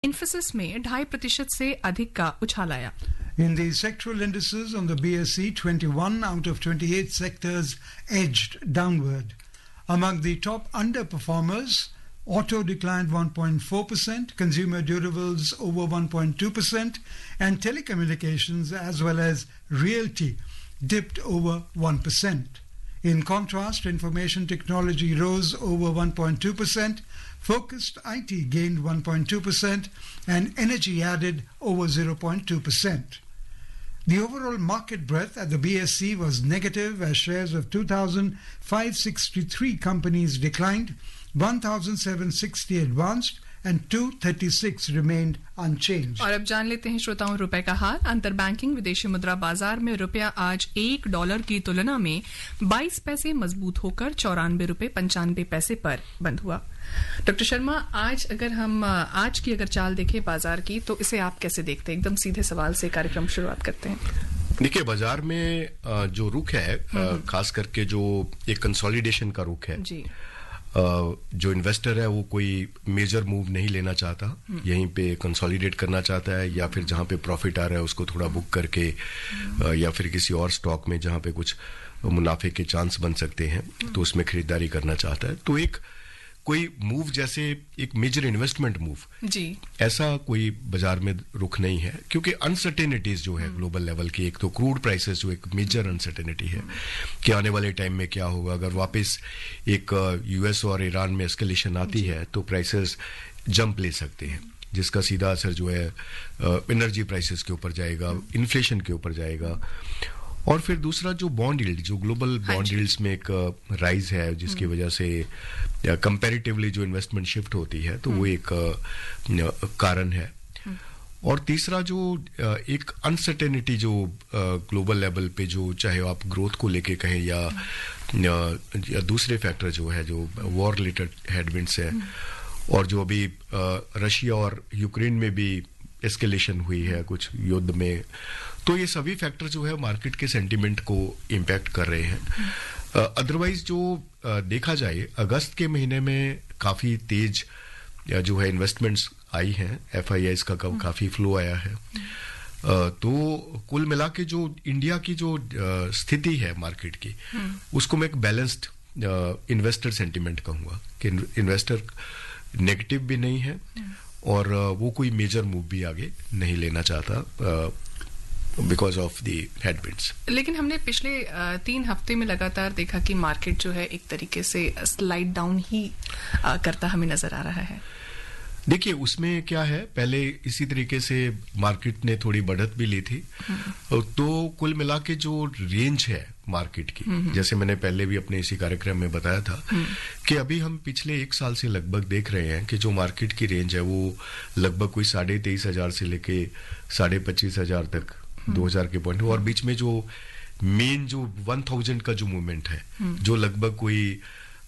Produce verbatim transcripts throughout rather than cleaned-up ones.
इन्फोसिस में ढाई प्रतिशत से अधिक का उछाल आया। In the sectoral indices on the B S E, twenty-one out of twenty-eight sectors edged downward. Among the top underperformers, auto declined one point four percent, consumer durables over one point two percent, and telecommunications as well as realty dipped over one percent. In contrast, information technology rose over one point two percent, focused I T gained one point two percent, and energy added over zero point two percent. The overall market breadth at the B S E was negative as shares of two thousand five hundred sixty-three companies declined, one thousand seven hundred sixty advanced, and two hundred thirty-six remained unchanged. और अब जान लेते हैं श्रोताओं रुपए का हाल। अंतर banking विदेशी मुद्रा बाजार में रुपया आज एक डॉलर की तुलना में बाईस पैसे मजबूत होकर चौरानवे रुपए पंचानवे पैसे पर बंद हुआ। डॉक्टर शर्मा, आज अगर हम आज की अगर चाल देखें बाजार की, तो इसे आप कैसे देखते हैं? एकदम सीधे सवाल से कार्यक्रम शुरुआत करते हैं। देखिए, बाजार में जो रुख है, खास करके जो एक कंसोलिडेशन का रुख है जी, Uh, जो इन्वेस्टर है वो कोई मेजर मूव नहीं लेना चाहता, यहीं पे कंसोलिडेट करना चाहता है, या फिर जहां पे प्रॉफिट आ रहा है उसको थोड़ा बुक करके uh, या फिर किसी और स्टॉक में जहां पे कुछ मुनाफे के चांस बन सकते हैं तो उसमें खरीदारी करना चाहता है। तो एक कोई मूव जैसे एक मेजर इन्वेस्टमेंट मूव जी, ऐसा कोई बाजार में रुख नहीं है, क्योंकि अनसर्टेनिटीज जो है ग्लोबल लेवल की, एक तो क्रूड प्राइसेस जो एक मेजर अनसर्टेनिटी है कि आने वाले टाइम में क्या होगा। अगर वापस एक यूएस और ईरान में एस्केलेशन आती है तो प्राइसेस जंप ले सकते हैं, जिसका सीधा असर जो है एनर्जी प्राइसेस के ऊपर जाएगा, इन्फ्लेशन के ऊपर जाएगा। और फिर दूसरा जो बॉन्ड यील्ड, जो ग्लोबल बॉन्ड यील्ड्स में एक राइज है जिसकी वजह से कंपैरेटिवली जो इन्वेस्टमेंट शिफ्ट होती है, तो वो एक कारण है। और तीसरा जो एक अनसर्टेनिटी जो ग्लोबल लेवल पे, जो चाहे आप ग्रोथ को लेके कहें या, या दूसरे फैक्टर जो है, जो वॉर रिलेटेड हेडविंड्स है, और जो अभी रशिया और यूक्रेन में भी एस्केलेशन हुई है कुछ युद्ध में, तो ये सभी फैक्टर जो है मार्केट के सेंटीमेंट को इम्पैक्ट कर रहे हैं। अदरवाइज uh, जो uh, देखा जाए, अगस्त के महीने में काफी तेज uh, जो है इन्वेस्टमेंट्स आई हैं, एफ आई आईज का काफी फ्लो आया है। uh, तो कुल मिला के जो इंडिया की जो uh, स्थिति है मार्केट की, उसको मैं एक बैलेंस्ड इन्वेस्टर सेंटीमेंट कहूंगा कि इन्वेस्टर नेगेटिव भी नहीं है और uh, वो कोई मेजर मूव भी आगे नहीं लेना चाहता uh, because of the headwinds. लेकिन हमने पिछले तीन हफ्ते में लगातार देखा कि मार्केट जो है एक तरीके से स्लाइड डाउन ही करता हमें नजर आ रहा है। देखिए, उसमें क्या है, पहले इसी तरीके से मार्केट ने थोड़ी बढ़त भी ली थी, तो कुल मिला के जो रेंज है मार्केट की, जैसे मैंने पहले भी अपने इसी कार्यक्रम में बताया था कि अभी हम पिछले एक साल से लगभग देख रहे हैं कि जो मार्केट की रेंज है वो लगभग कोई साढ़े तेईस हजार से लेके साढ़े पच्चीस हजार तक दो हजार के पॉइंट, और बीच में जो मेन जो वन थाउजेंड का जो मूवमेंट है, जो लगभग कोई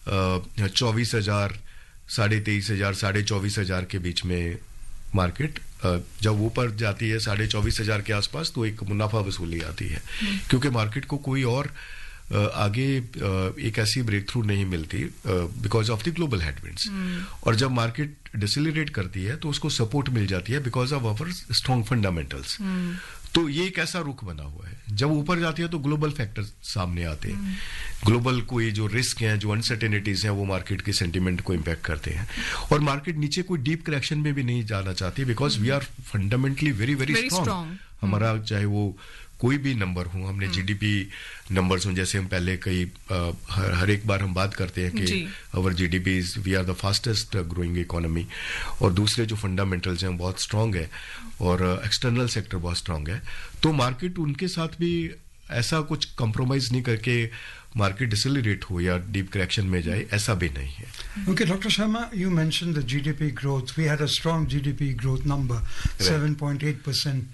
चौबीस हजार साढ़े तेईस हजार साढ़े चौबीस हजार के बीच में मार्केट जब ऊपर जाती है साढ़े चौबीस हजार के आसपास, तो एक मुनाफा वसूली आती है, क्योंकि मार्केट को कोई और आगे एक ऐसी ब्रेक थ्रू नहीं मिलती because of the global headwinds. और जब मार्केट डिसेलरेट करती है तो उसको सपोर्ट मिल जाती है because of our strong fundamentals. तो ये एक ऐसा रुख बना हुआ है। जब ऊपर जाती है तो ग्लोबल फैक्टर सामने आते हैं, ग्लोबल कोई जो रिस्क हैं, जो अनसर्टेनिटीज हैं, वो मार्केट के सेंटीमेंट को इम्पैक्ट करते हैं। और मार्केट नीचे कोई डीप करेक्शन में भी नहीं जाना चाहती because we are fundamentally very very strong. हमारा चाहे वो कोई भी नंबर हो, हमने जीडीपी नंबर्स हों, जैसे हम पहले कई हर, हर एक बार हम बात करते हैं कि अवर GDP is we are the fastest growing economy, और दूसरे जो फंडामेंटल्स हैं बहुत स्ट्रांग है और एक्सटर्नल सेक्टर बहुत स्ट्रांग है। तो मार्केट उनके साथ भी ऐसा कुछ कंप्रोमाइज नहीं करके मार्केट डिसेलरेट हो या डीप करेक्शन में जाए, ऐसा भी नहीं है। Okay, Doctor Sharma, you mentioned the G D P growth. We had a strong G D P growth number, seven point eight percent.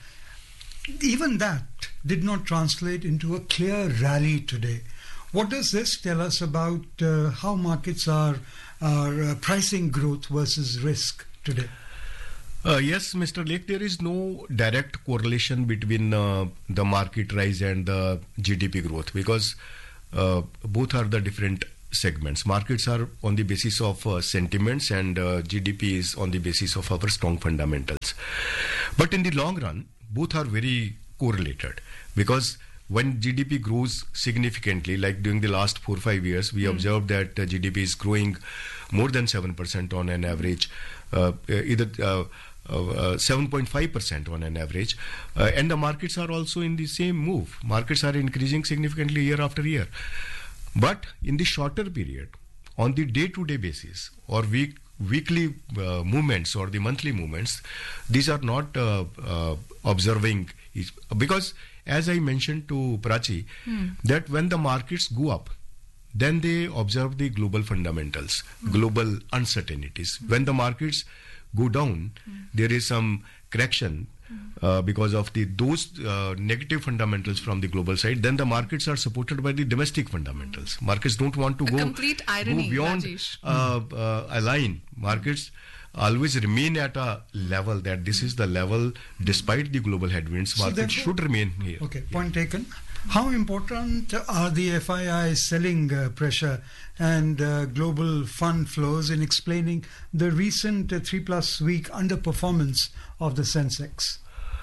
Even that did not translate into a clear rally today. What does this tell us about uh, how markets are, are uh, pricing growth versus risk today? Uh, yes, Mister Lake, there is no direct correlation between uh, the market rise and the G D P growth because uh, both are the different segments. Markets are on the basis of uh, sentiments, and uh, G D P is on the basis of our strong fundamentals. But in the long run, both are very correlated, because when G D P grows significantly, like during the last four or five years, we mm. observed that uh, G D P is growing more than seven percent on an average, uh, either uh, uh, seven point five percent on an average. Uh, and the markets are also in the same move. Markets are increasing significantly year after year. But in the shorter period, on the day-to-day basis or week, weekly uh, movements or the monthly movements, these are not uh, uh, observing, each, because as I mentioned to Prachi, mm. that when the markets go up, then they observe the global fundamentals, mm. global uncertainties. Mm. When the markets go down, mm. there is some correction mm. uh, because of the those uh, negative fundamentals from the global side. Then the markets are supported by the domestic fundamentals. Mm. Markets don't want to a go, complete irony, go beyond uh, uh, a line. Markets always remain at a level that this is the level despite the global headwinds. So markets should remain here. Okay, point yeah. taken. How important are the F I I's selling uh, pressure and uh, global fund flows in explaining the recent uh, three plus week underperformance of the Sensex?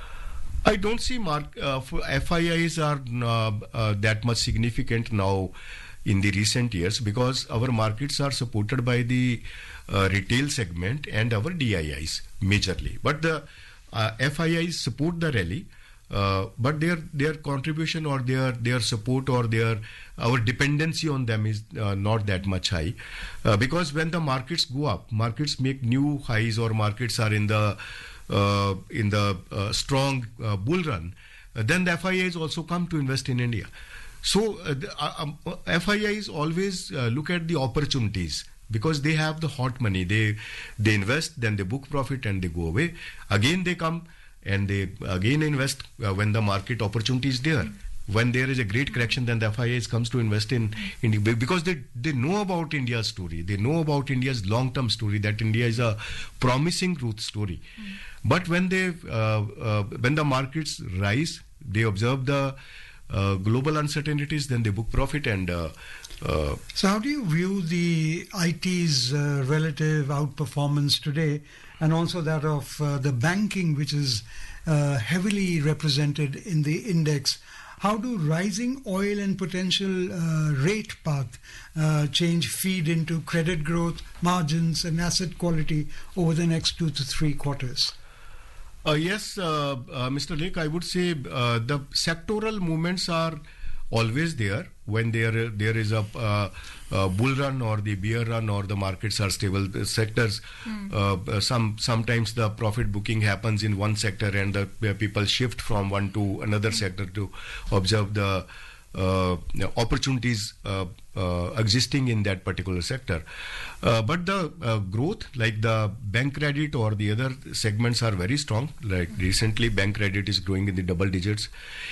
I don't see mark, uh, F I Is are uh, uh, that much significant now in the recent years, because our markets are supported by the uh, retail segment and our D I Is majorly. But the uh, F I Is support the rally, uh, but their their contribution or their their support or their our dependency on them is uh, not that much high, uh, because when the markets go up, markets make new highs, or markets are in the uh, in the uh, strong uh, bull run, uh, then the F I Is also come to invest in India. So uh, the, uh, um, F I Is always uh, look at the opportunities, because they have the hot money. They they invest, then they book profit and they go away. Again they come and they again invest uh, when the market opportunity is there. When there is a great correction, then the F I Is comes to invest in India, because they, they know about India's story. They know about India's long-term story, that India is a promising growth story. Mm. But when they uh, uh, when the markets rise, they observe the Uh, global uncertainties, then they book profit. And uh, uh, so how do you view the I T's uh, relative outperformance today, and also that of uh, the banking, which is uh, heavily represented in the index? How do rising oil and potential uh, rate path uh, change feed into credit growth, margins and asset quality over the next two to three quarters? Uh, yes, uh, uh, Mister Lake, I would say uh, the sectoral movements are always there when there there is a uh, uh, bull run or the bear run or the markets are stable. The sectors, mm. uh, some sometimes the profit booking happens in one sector, and the uh, people shift from one to another mm. sector to observe the uh, opportunities uh, uh, existing in that particular sector. Uh, but the uh, growth, like the bank credit or the other segments, are very strong. Like recently, bank credit is growing in the double digits,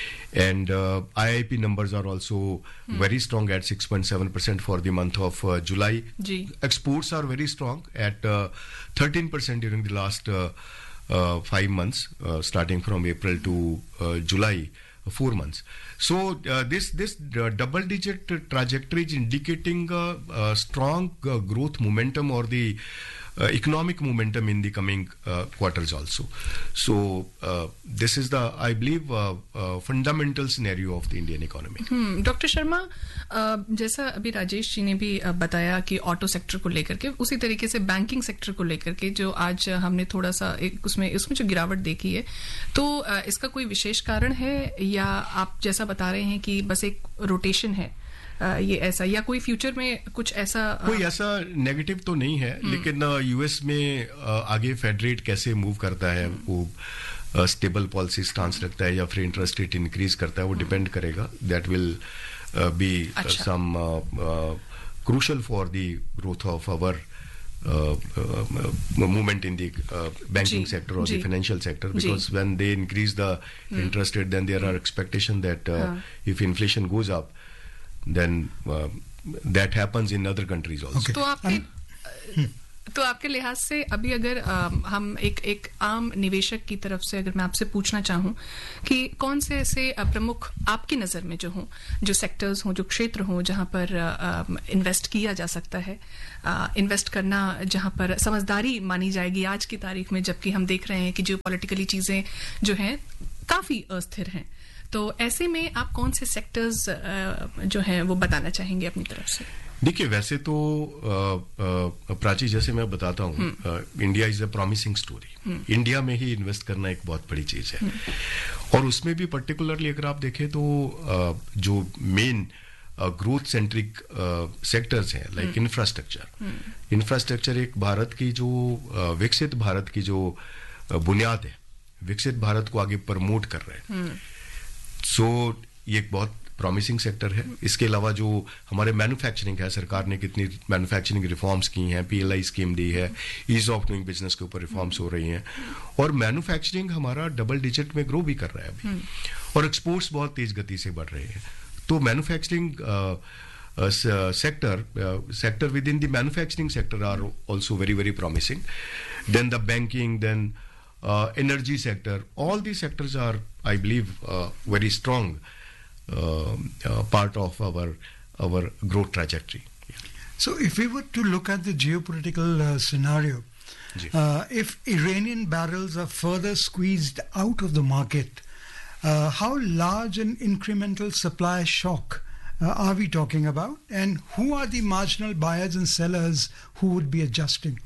and uh, I I P numbers are also hmm. very strong at six point seven percent for the month of uh, July. G. Exports are very strong at uh, thirteen percent during the last uh, uh, five months, uh, starting from April to uh, July. Four months. So uh, this this uh, double-digit trajectory is indicating uh, uh, strong uh, growth momentum or the uh, economic momentum in the coming uh, quarters also. So uh, this is the, I believe, uh, uh, fundamental scenario of the Indian economy. Hmm. Doctor Sharma, जैसा अभी राजेश जी ने भी बताया कि auto sector को लेकर के, उसी तरीके से बैंकिंग सेक्टर को लेकर के जो आज हमने थोड़ा सा एक उसमें उसमें जो गिरावट देखी है, तो इसका कोई विशेष कारण है, या आप जैसा बता रहे हैं कि बस एक रोटेशन है, ये ऐसा, या कोई फ्यूचर में कुछ ऐसा? कोई ऐसा नेगेटिव तो नहीं है, लेकिन यूएस में आगे फेड रेट कैसे मूव करता है, वो स्टेबल पॉलिसी स्टांस रखता है या फिर इंटरेस्ट रेट इंक्रीज करता है, वो डिपेंड करेगा. That will be some crucial for the growth of our movement in the uh, banking G, sector or G. the financial sector, because G. when they increase the hmm. interest rate, then there are expectation that uh, huh. if inflation goes up, then uh, that happens in other countries also. Okay. तो आपके तो आपके लिहाज से अभी अगर आ, हम एक एक आम निवेशक की तरफ से अगर मैं आपसे पूछना चाहूं कि कौन से ऐसे प्रमुख आपकी नजर में जो हों, जो सेक्टर्स हों, जो क्षेत्र हों जहां पर इन्वेस्ट किया जा सकता है, इन्वेस्ट करना जहां पर समझदारी मानी जाएगी आज की तारीख में, जबकि हम देख रहे हैं कि जो पॉलिटिकली चीजें जो हैं काफी अस्थिर हैं, तो ऐसे में आप कौन से सेक्टर्स जो हैं वो बताना चाहेंगे अपनी तरफ से? देखिए, वैसे तो प्राची, जैसे मैं बताता हूँ, India is a promising story. India में ही इन्वेस्ट करना एक बहुत बड़ी चीज है, और उसमें भी पर्टिकुलरली अगर आप देखें तो uh, जो मेन ग्रोथ सेंट्रिक सेक्टर्स हैं, लाइक इंफ्रास्ट्रक्चर इंफ्रास्ट्रक्चर एक भारत की जो uh, विकसित भारत की जो uh, बुनियाद है, विकसित भारत को आगे प्रमोट कर रहे हैं। सो so, ये एक बहुत प्रॉमिसिंग सेक्टर है। इसके अलावा जो हमारे मैन्युफैक्चरिंग है, सरकार ने कितनी मैन्युफैक्चरिंग रिफॉर्म्स की हैं, पीएलआई स्कीम दी है, ईज ऑफ डूइंग बिजनेस के ऊपर रिफॉर्म्स हो रही हैं, और मैन्युफैक्चरिंग हमारा डबल डिजिट में ग्रो भी कर रहा है अभी, और एक्सपोर्ट्स बहुत तेज गति से बढ़ रहे हैं। तो manufacturing sector sector with in the manufacturing sector are also very very promising. Then the banking, then energy sector, all the sectors are, I believe, very strong Uh, uh, part of our our growth trajectory. Yeah. So, if we were to look at the geopolitical uh, scenario, uh, if Iranian barrels are further squeezed out of the market, uh, how large an incremental supply shock uh, are we talking about, and who are the marginal buyers and sellers who would be adjusting?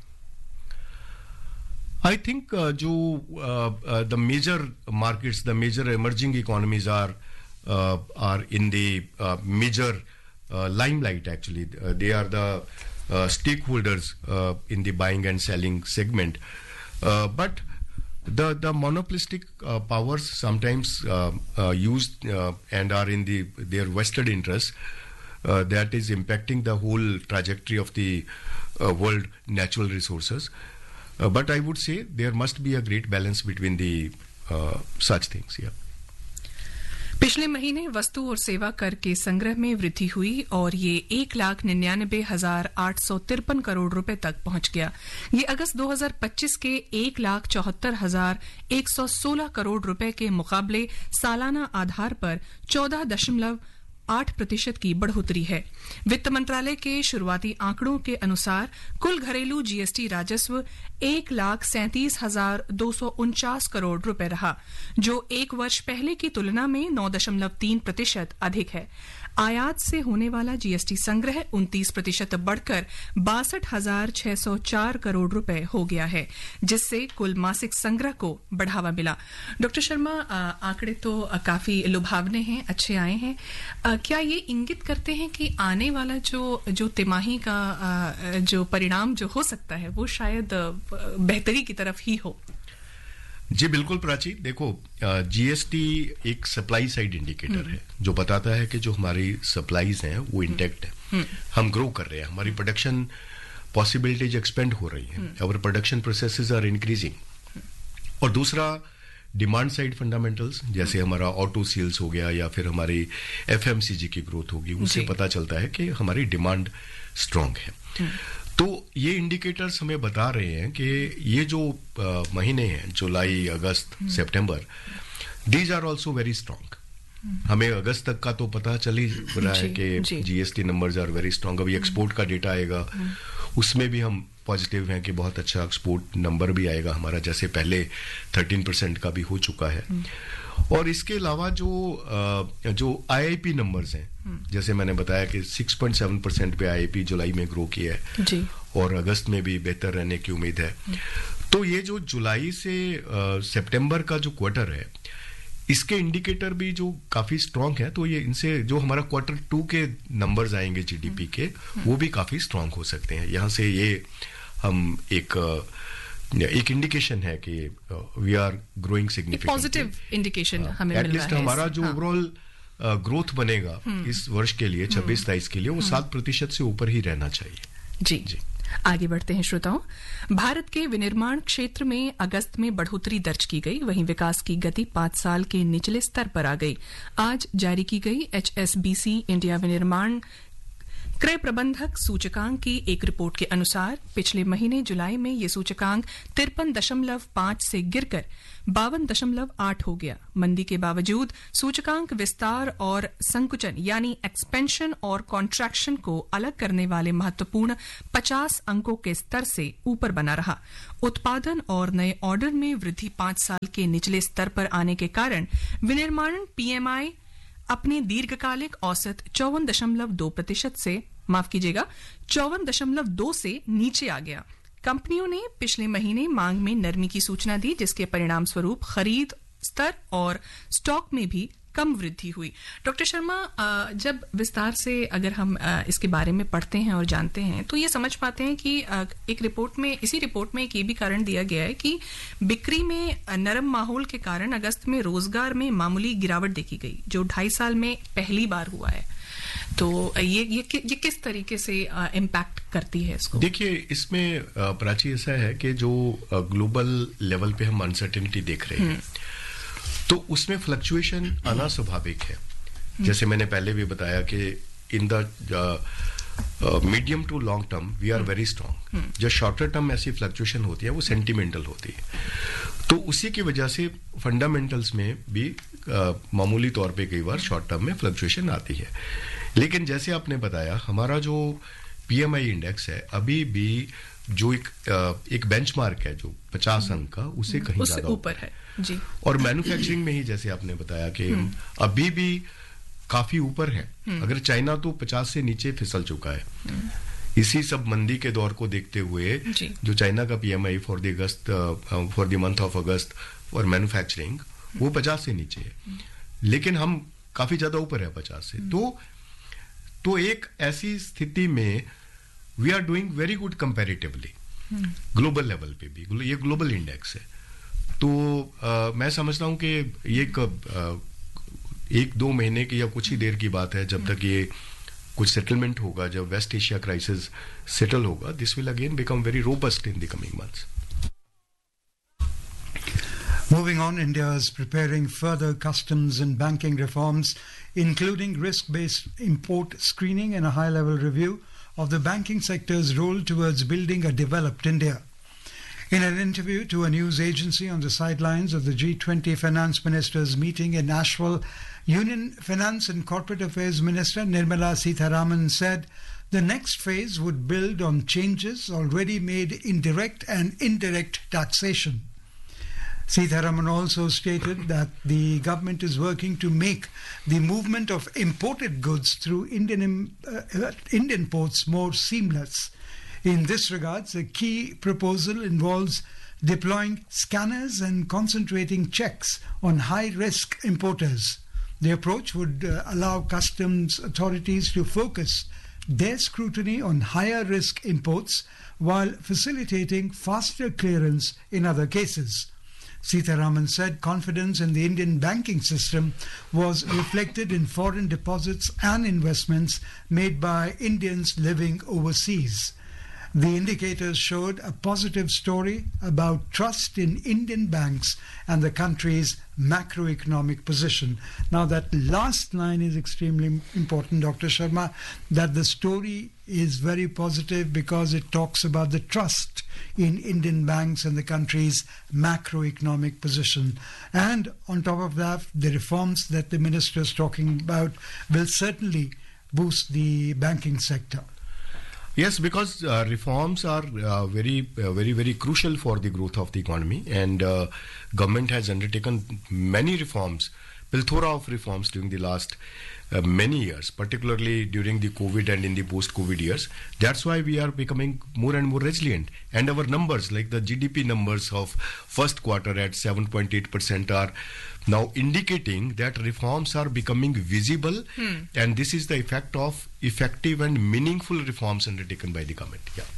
I think uh, jo, uh, uh, the major markets, the major emerging economies are Uh, are in the uh, major uh, limelight. Actually, uh, they are the uh, stakeholders uh, in the buying and selling segment. Uh, but the the monopolistic uh, powers sometimes uh, uh, used uh, and are in the their vested interests uh, that is impacting the whole trajectory of the uh, world natural resources. Uh, but I would say there must be a great balance between the uh, such things. Yeah. पिछले महीने वस्तु और सेवा कर के संग्रह में वृद्धि हुई और ये एक लाख निन्यानबे हजार आठ सौ तिरपन करोड़ रुपए तक पहुंच गया। ये अगस्त दो हजार पच्चीस के एक लाख चौहत्तर हजार एक सौ सोलह करोड़ रुपए के मुकाबले सालाना आधार पर चौदह दशमलव आठ प्रतिशत की बढ़ोतरी है। वित्त मंत्रालय के शुरुआती आंकड़ों के अनुसार कुल घरेलू जीएसटी राजस्व एक लाख सैंतीस हजार दो सौ उनचास करोड़ रुपए रहा, जो एक वर्ष पहले की तुलना में नौ दशमलव तीन प्रतिशत अधिक है। आयात से होने वाला जीएसटी संग्रह उनतीस प्रतिशत बढ़कर बासठ हजार छह सौ चार करोड़ रुपए हो गया है, जिससे कुल मासिक संग्रह को बढ़ावा मिला। डॉक्टर शर्मा, आंकड़े तो काफी लुभावने हैं, अच्छे आए हैं। क्या ये इंगित करते हैं कि आने वाला जो जो तिमाही का जो परिणाम जो हो सकता है वो शायद बेहतरी की तरफ ही हो? जी बिल्कुल प्राची, देखो, जीएसटी एक सप्लाई साइड इंडिकेटर है जो बताता है कि जो हमारी सप्लाईज हैं वो इंटैक्ट है, हम ग्रो कर रहे हैं, हमारी प्रोडक्शन पॉसिबिलिटीज एक्सपेंड हो रही हैं, और प्रोडक्शन प्रोसेसेस आर इंक्रीजिंग। और दूसरा डिमांड साइड फंडामेंटल्स, जैसे हमारा ऑटो सेल्स हो गया या फिर हमारी एफएमसीजी की ग्रोथ होगी, उससे पता चलता है कि हमारी डिमांड स्ट्रांग है। तो ये इंडिकेटर्स हमें बता रहे हैं कि ये जो आ, महीने हैं, जुलाई, अगस्त, सितंबर, these are also very strong. हमें अगस्त तक का तो पता चल ही रहा है कि GST numbers are very strong. अभी एक्सपोर्ट का डेटा आएगा, उसमें भी हम पॉजिटिव हैं कि बहुत अच्छा एक्सपोर्ट नंबर भी आएगा हमारा, जैसे पहले थर्टीन परसेंट का भी हो चुका है। और इसके अलावा जो जो आईआईपी नंबर्स हैं, जैसे मैंने बताया कि सिक्स पॉइंट सेवन परसेंट पे आईआईपी जुलाई में ग्रो किया है जी, और अगस्त में भी बेहतर रहने की उम्मीद है। तो ये जो जुलाई से सितंबर का जो क्वार्टर है, इसके इंडिकेटर भी जो काफी स्ट्रांग है, तो ये इनसे जो हमारा क्वार्टर टू के नंबर्स आएंगे जीडीपी के, वो भी काफी स्ट्रांग हो सकते हैं। यहाँ से ये हम एक एक इंडिकेशन है कि we are growing significantly, positive indication हमें मिल रहा है। एटलीस्ट हमारा जो ओवरऑल ग्रोथ बनेगा इस वर्ष के लिए छब्बीस तेईस के लिए, वो सात प्रतिशत से ऊपर ही रहना चाहिए। जी जी आगे बढ़ते हैं श्रोताओं। भारत के विनिर्माण क्षेत्र में अगस्त में बढ़ोतरी दर्ज की गई, वहीं विकास की गति पांच साल के निचले स्तर पर आ गई। आज जारी की गई एचएसबीसी इंडिया विनिर्माण क्रय प्रबंधक सूचकांक की एक रिपोर्ट के अनुसार पिछले महीने जुलाई में ये सूचकांक तिरपन दशमलव पांच से गिरकर बावन दशमलव आठ हो गया। मंदी के बावजूद सूचकांक विस्तार और संकुचन यानी एक्सपेंशन और कॉन्ट्रैक्शन को अलग करने वाले महत्वपूर्ण पचास अंकों के स्तर से ऊपर बना रहा। उत्पादन और नए ऑर्डर में वृद्धि पांच साल के निचले स्तर पर आने के कारण विनिर्माण पीएमआई अपने दीर्घकालिक औसत चौवन दशमलव दो प्रतिशत से माफ कीजिएगा चौवन दशमलव दो से नीचे आ गया। कंपनियों ने पिछले महीने मांग में नरमी की सूचना दी, जिसके परिणाम स्वरूप खरीद स्तर और स्टॉक में भी कम वृद्धि हुई। डॉक्टर शर्मा, जब विस्तार से अगर हम इसके बारे में पढ़ते हैं और जानते हैं तो ये समझ पाते हैं कि एक रिपोर्ट में इसी रिपोर्ट में एक ये भी कारण दिया गया है कि बिक्री में नरम माहौल के कारण अगस्त में रोजगार में मामूली गिरावट देखी गई, जो ढाई साल में पहली बार हुआ है। तो ये ये, ये किस तरीके से इम्पैक्ट करती है इसको? देखिए, इसमें प्राची ऐसा है कि जो ग्लोबल लेवल पे हम अनसर्टेनिटी देख रहे हैं तो उसमें फ्लक्चुएशन आना स्वाभाविक है। जैसे मैंने पहले भी बताया कि in the medium to long term we are very strong. जो शॉर्टर टर्म ऐसी फ्लक्चुएशन होती है वो सेंटिमेंटल होती है, तो उसी की वजह से फंडामेंटल्स में भी uh, मामूली तौर पे कई बार शॉर्ट टर्म में फ्लक्चुएशन आती है। लेकिन जैसे आपने बताया, हमारा जो पीएमआई इंडेक्स है अभी भी जो एक एक बेंचमार्क है जो पचास अंक का, उससे कहीं ज्यादा ऊपर है जी। और मैन्युफैक्चरिंग में ही जैसे आपने बताया कि अभी भी काफी ऊपर है। अगर चाइना तो पचास से नीचे फिसल चुका है। इसी सब मंदी के दौर को देखते हुए जो चाइना का PMI for the August for the month of August for manufacturing वो पचास से नीचे है, लेकिन हम काफी ज्यादा ऊपर है पचास से। तो तो एक ऐसी स्थिति में we are doing very good comparatively global level पे भी। ये ग्लोबल इंडेक्स है, तो आ, मैं समझता हूं कि ये कब एक दो महीने की या कुछ ही देर की बात है जब तक ये कुछ सेटलमेंट होगा। जब वेस्ट एशिया क्राइसिस सेटल होगा, this will again become very robust in the coming months. Moving on, India is preparing further customs and banking reforms, including risk-based import screening and a high-level review of the banking sector's role towards building a developed India. In an interview to a news agency on the sidelines of the G twenty finance ministers meeting in Nashville, Union Finance and Corporate Affairs Minister Nirmala Sitharaman said the next phase would build on changes already made in direct and indirect taxation. Sitharaman also stated that the government is working to make the movement of imported goods through Indian, uh, Indian ports more seamless. In this regard, a key proposal involves deploying scanners and concentrating checks on high-risk importers. The approach would uh, allow customs authorities to focus their scrutiny on higher-risk imports while facilitating faster clearance in other cases. Sitharaman said confidence in the Indian banking system was reflected in foreign deposits and investments made by Indians living overseas. The indicators showed a positive story about trust in Indian banks and the country's macroeconomic position. Now, that last line is extremely important, Doctor Sharma, that the story is very positive because it talks about the trust in Indian banks and the country's macroeconomic position. And on top of that, the reforms that the minister is talking about will certainly boost the banking sector. Yes, because uh, reforms are uh, very, uh, very, very crucial for the growth of the economy, and uh, government has undertaken many reforms, plethora of reforms during the last uh, many years, particularly during the COVID and in the post-COVID years. That's why we are becoming more and more resilient, and our numbers, like the G D P numbers of first quarter at seven point eight percent, are now indicating that reforms are becoming visible, hmm. and this is the effect of effective and meaningful reforms undertaken by the government. Yeah.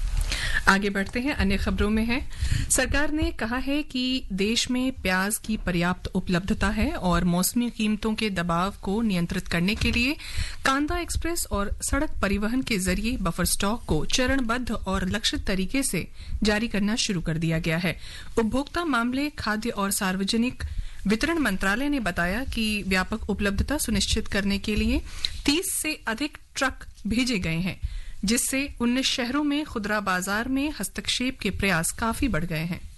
आगे बढ़ते हैं, अन्य खबरों में है। सरकार ने कहा है कि देश में प्याज की पर्याप्त उपलब्धता है और मौसमी कीमतों के दबाव को नियंत्रित करने के लिए कांदा एक्सप्रेस और सड़क परिवहन के जरिए बफर स्टॉक को चरणबद्ध और लक्षित तरीके से जारी करना शुरू कर दिया गया है। उपभोक्ता मामले, खाद्य और सार्वजनिक वितरण मंत्रालय ने बताया कि व्यापक उपलब्धता सुनिश्चित करने के लिए तीस से अधिक ट्रक भेजे गए हैं, जिससे उन्नीस शहरों में खुदरा बाजार में हस्तक्षेप के प्रयास काफी बढ़ गए हैं।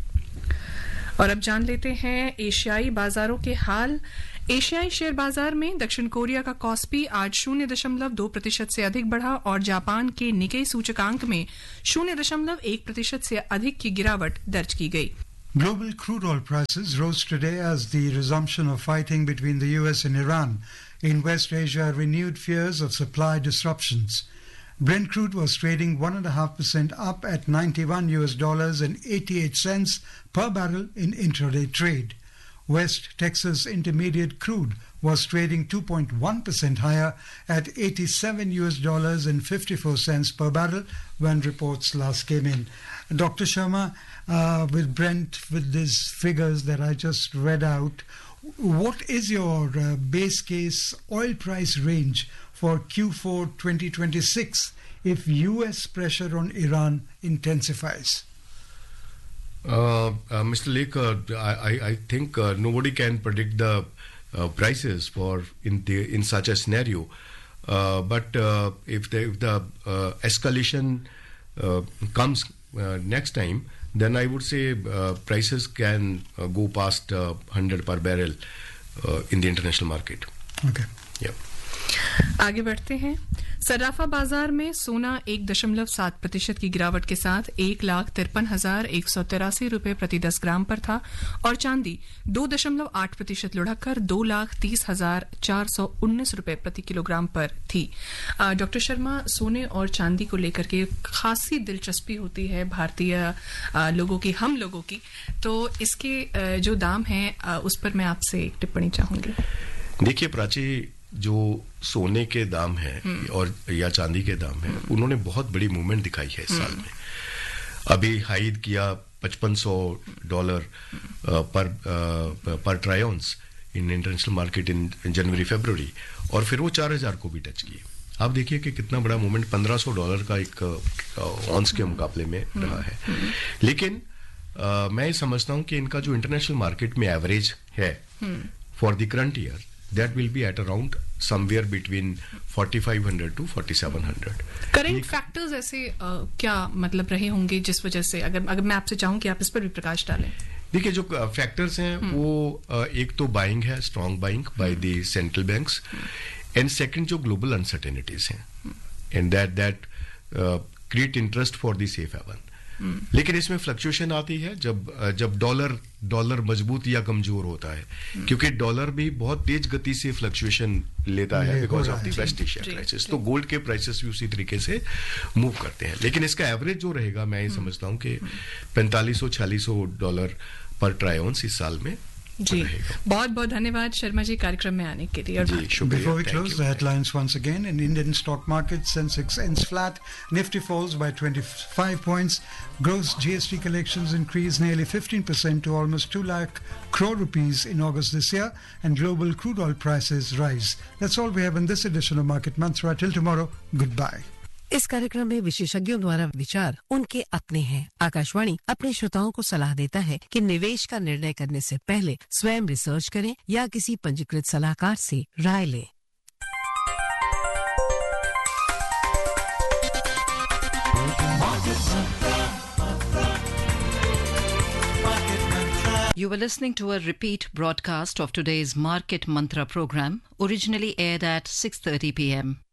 और अब जान लेते हैं एशियाई बाजारों के हाल। एशियाई शेयर बाजार में दक्षिण कोरिया का कॉस्पी आज शून्य दशमलव दो प्रतिशत से अधिक बढ़ा और जापान के निकेई सूचकांक में शून्य दशमलव एक प्रतिशत से अधिक की गिरावट दर्ज की गई। Global crude oil prices rose today as the resumption of fighting between the U S and Iran in West Asia renewed fears of supply disruptions. Brent crude was trading one and a half percent up at ninety-one U S dollars and eighty-eight cents per barrel in intraday trade. West Texas Intermediate crude was trading two point one percent higher at eighty-seven U S dollars and fifty-four cents per barrel when reports last came in. Doctor Sharma, uh, with Brent, with these figures that I just read out, what is your uh, base case oil price range for Q four twenty twenty-six if U S pressure on Iran intensifies? Uh, uh, Mister Lake, uh, I, I think uh, nobody can predict the uh, prices for in the in such a scenario. Uh, but uh, if the, if the uh, escalation uh, comes uh, next time, then I would say uh, prices can uh, go past uh, one hundred per barrel uh, in the international market. Okay. Yeah. आगे बढ़ते हैं। सर्राफा बाजार में सोना एक दशमलव सात प्रतिशत की गिरावट के साथ एक लाख तिरपन हजार एक सौ तिरासी रुपए प्रति दस ग्राम पर था और चांदी दो दशमलव आठ प्रतिशत लुढ़क कर दो लाख तीस हजार चार सौ उन्नीस रुपए प्रति किलोग्राम पर थी। डॉक्टर शर्मा, सोने और चांदी को लेकर के खासी दिलचस्पी होती है भारतीय लोगों की, हम लोगों की, तो इसके जो दाम हैं उस पर मैं आपसे एक टिप्पणी चाहूंगी। देखिए प्राची, जो सोने के दाम है और या चांदी के दाम है, उन्होंने बहुत बड़ी मूवमेंट दिखाई है इस साल में। अभी हाई किया पचपन सौ डॉलर पर पर try ऑन्स in international market in जनवरी फरवरी, और फिर वो चार हजार को भी टच किए। आप देखिए कि कितना बड़ा मूवमेंट पंद्रह सौ डॉलर का एक ऑन्स के मुकाबले में रहा है। लेकिन uh, मैं समझता हूं कि इनका जो इंटरनेशनल मार्केट में एवरेज है for the current year, that will be at around somewhere between forty-five hundred to forty-seven hundred. Current factors ऐसे uh, क्या मतलब रहे होंगे जिस वजह से, अगर अगर मैं आपसे चाहूं कि आप इस पर भी प्रकाश डालें। देखिए, जो फैक्टर्स हैं वो uh, एक तो बाइंग है, strong buying by the central banks, and second जो ग्लोबल अनसर्टेनिटीज हैं, and that that create interest for the safe haven. लेकिन इसमें फ्लक्चुएशन आती है जब जब डॉलर डॉलर मजबूत या कमजोर होता है, क्योंकि डॉलर भी बहुत तेज गति से फ्लक्चुएशन लेता है because of the waste Asia crisis. तो गोल्ड के प्राइसेस भी उसी तरीके से मूव करते हैं। लेकिन इसका एवरेज जो रहेगा, मैं ये समझता हूं कि पैंतालीस सौ छियालीस सौ डॉलर पर ट्राई ऑन्स इस साल में जी। बहुत बहुत धन्यवाद शर्मा जी कार्यक्रम में आने के लिए। Before we close, the headlines once again. In Indian stock market, Sensex ends flat, Nifty falls by twenty-five points, gross G S T collections increase nearly fifteen percent to almost two lakh crore rupees in August this year, and global crude oil prices rise. That's all we have in this edition of Market Mantra. Till tomorrow, goodbye. इस कार्यक्रम में विशेषज्ञों द्वारा विचार उनके अपने हैं। आकाशवाणी अपने श्रोताओं को सलाह देता है कि निवेश का निर्णय करने से पहले स्वयं रिसर्च करें या किसी पंजीकृत सलाहकार से राय लें। You were listening to a repeat broadcast of today's Market Mantra program, originally aired at six thirty p m